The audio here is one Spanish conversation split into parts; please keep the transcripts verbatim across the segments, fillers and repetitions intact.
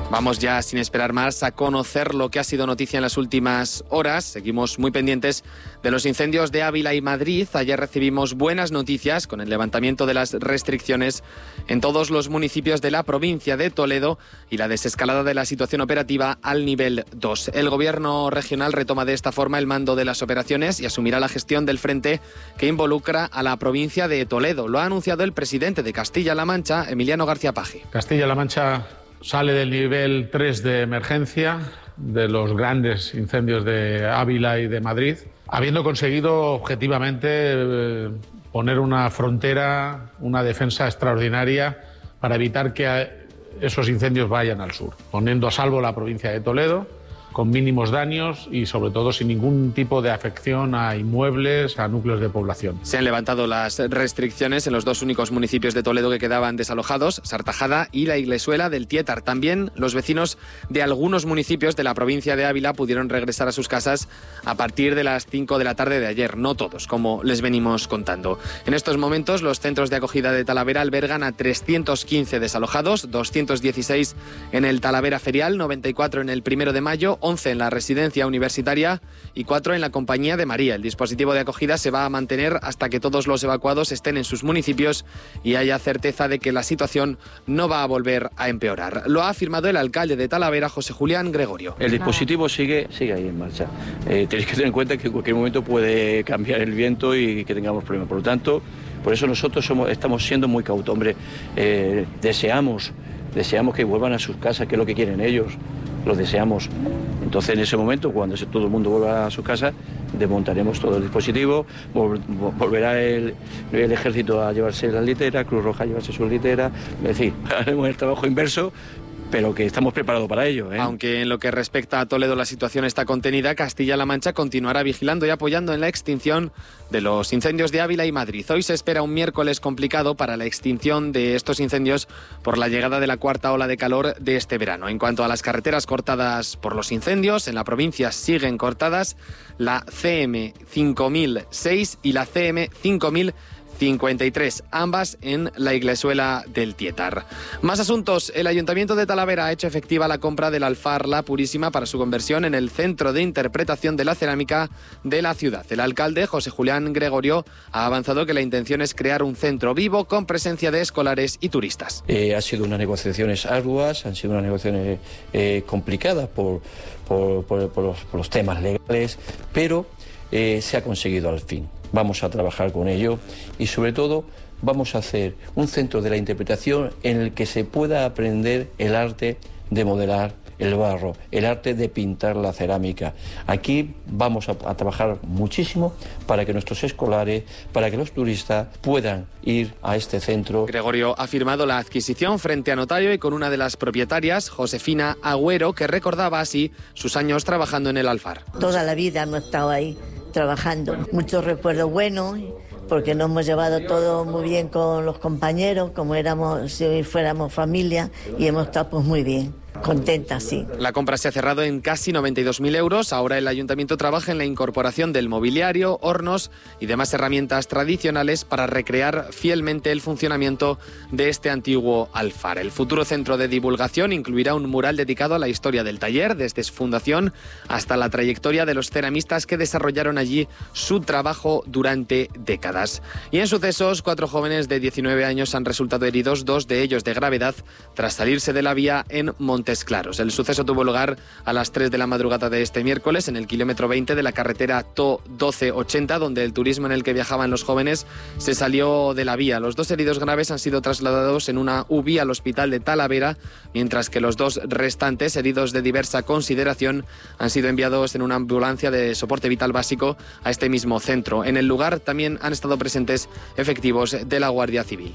Vamos ya, sin esperar más, a conocer lo que ha sido noticia en las últimas horas. Seguimos muy pendientes de los incendios de Ávila y Madrid. Ayer recibimos buenas noticias con el levantamiento de las restricciones en todos los municipios de la provincia de Toledo y la desescalada de la situación operativa al nivel dos. El gobierno regional retoma de esta forma el mando de las operaciones y asumirá la gestión del frente que involucra a la provincia de Toledo. Lo ha anunciado el presidente de Castilla-La Mancha, Emiliano García Paje. Castilla-La Mancha sale del nivel tres de emergencia de los grandes incendios de Ávila y de Madrid, habiendo conseguido objetivamente eh, poner una frontera, una defensa extraordinaria para evitar que esos incendios vayan al sur, poniendo a salvo la provincia de Toledo, con mínimos daños y sobre todo sin ningún tipo de afección a inmuebles, a núcleos de población. Se han levantado las restricciones en los dos únicos municipios de Toledo que quedaban desalojados, Sartajada y la Iglesuela del Tietar. También los vecinos de algunos municipios de la provincia de Ávila pudieron regresar a sus casas a partir de las cinco de la tarde de ayer. No todos, como les venimos contando. En estos momentos los centros de acogida de Talavera albergan a trescientos quince desalojados, doscientos dieciséis en el Talavera Ferial, noventa y cuatro en el Primero de Mayo, once en la residencia universitaria y cuatro en la Compañía de María. El dispositivo de acogida se va a mantener hasta que todos los evacuados estén en sus municipios y haya certeza de que la situación no va a volver a empeorar. Lo ha afirmado el alcalde de Talavera, José Julián Gregorio. El dispositivo sigue, sigue ahí en marcha. Eh, tenéis que tener en cuenta que en cualquier momento puede cambiar el viento y que tengamos problemas. Por lo tanto, por eso nosotros somos, estamos siendo muy cautos. Hombre, eh, deseamos, deseamos que vuelvan a sus casas, que es lo que quieren ellos. Lo deseamos. Entonces, en ese momento, cuando todo el mundo vuelva a su casa, desmontaremos todo el dispositivo, vol volverá el, el ejército a llevarse las literas, Cruz Roja a llevarse sus literas, es decir, haremos el trabajo inverso, pero que estamos preparados para ello, ¿eh? Aunque en lo que respecta a Toledo la situación está contenida, Castilla-La Mancha continuará vigilando y apoyando en la extinción de los incendios de Ávila y Madrid. Hoy se espera un miércoles complicado para la extinción de estos incendios por la llegada de la cuarta ola de calor de este verano. En cuanto a las carreteras cortadas por los incendios, en la provincia siguen cortadas la C M cinco mil seis y la C M cinco mil cincuenta y tres, ambas en la Iglesuela del Tietar. Más asuntos. El Ayuntamiento de Talavera ha hecho efectiva la compra del Alfar La Purísima para su conversión en el centro de interpretación de la cerámica de la ciudad. El alcalde, José Julián Gregorio, ha avanzado que la intención es crear un centro vivo con presencia de escolares y turistas. Eh, ha sido unas negociaciones arduas, han sido unas negociaciones eh, complicadas por, por, por, por, los, por los temas legales, pero eh, se ha conseguido al fin. Vamos a trabajar con ello y sobre todo vamos a hacer un centro de la interpretación en el que se pueda aprender el arte de modelar el barro, el arte de pintar la cerámica. Aquí vamos a, a trabajar muchísimo para que nuestros escolares, para que los turistas puedan ir a este centro. Gregorio ha firmado la adquisición frente a notario y con una de las propietarias, Josefina Agüero, que recordaba así sus años trabajando en el Alfar. Toda la vida hemos estado ahí trabajando. Muchos recuerdos buenos, porque nos hemos llevado todo muy bien con los compañeros, como éramos, si fuéramos familia, y hemos estado pues muy bien. Contenta, sí. La compra se ha cerrado en casi noventa y dos mil euros. Ahora el ayuntamiento trabaja en la incorporación del mobiliario, hornos y demás herramientas tradicionales para recrear fielmente el funcionamiento de este antiguo alfar. El futuro centro de divulgación incluirá un mural dedicado a la historia del taller, desde su fundación hasta la trayectoria de los ceramistas que desarrollaron allí su trabajo durante décadas. Y en sucesos, cuatro jóvenes de diecinueve años han resultado heridos, dos de ellos de gravedad, tras salirse de la vía en Montes Claros. El suceso tuvo lugar a las tres de la madrugada de este miércoles en el kilómetro veinte de la carretera T O doce ochenta, donde el turismo en el que viajaban los jóvenes se salió de la vía. Los dos heridos graves han sido trasladados en una U B I al hospital de Talavera, mientras que los dos restantes, heridos de diversa consideración, han sido enviados en una ambulancia de soporte vital básico a este mismo centro. En el lugar también han estado presentes efectivos de la Guardia Civil.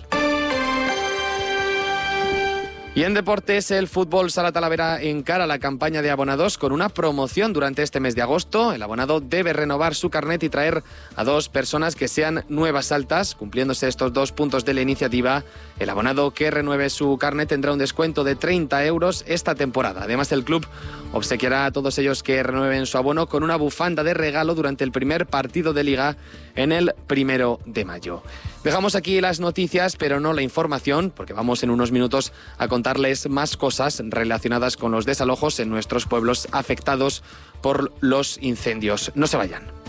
Y en deportes, el Fútbol Sala Talavera encara la campaña de abonados con una promoción durante este mes de agosto. El abonado debe renovar su carnet y traer a dos personas que sean nuevas altas. Cumpliéndose estos dos puntos de la iniciativa, el abonado que renueve su carnet tendrá un descuento de treinta euros esta temporada. Además, el club obsequiará a todos ellos que renueven su abono con una bufanda de regalo durante el primer partido de Liga en el primero de mayo. Dejamos aquí las noticias, pero no la información, porque vamos en unos minutos a contarles más cosas relacionadas con los desalojos en nuestros pueblos afectados por los incendios. No se vayan.